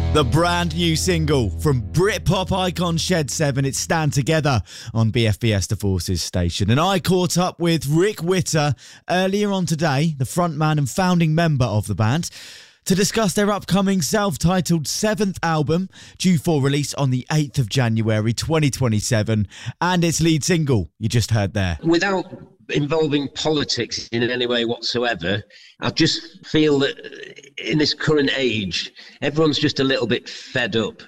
The brand new single from Britpop icon Shed 7, it's Stand Together on BFBS The Forces station. And I caught up with Rick Witter earlier on today, the frontman and founding member of the band, to discuss their upcoming self-titled 7th album, due for release on the 8th of January 2027, and its lead single, you just heard there. Without involving politics in any way whatsoever, I just feel that in this current age, everyone's just a little bit fed up